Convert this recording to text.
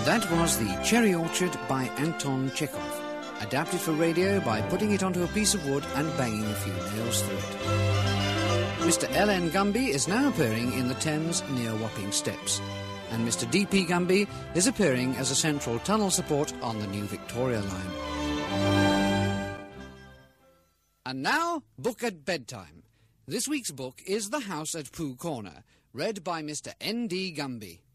That was The Cherry Orchard by Anton Chekhov, adapted for radio by putting it onto a piece of wood and banging a few nails through it. Mr. L.N. Gumby is now appearing in the Thames near Wapping Steps, and Mr. D.P. Gumby is appearing as a central tunnel support on the new Victoria Line. And now, Book at Bedtime. This week's book is The House at Pooh Corner, read by Mr. N.D. Gumby.